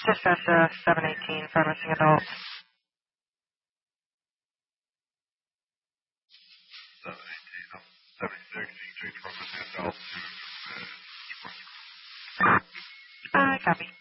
Dispatch 718 for missing adult. 718, 76, change from missing adult to Copy.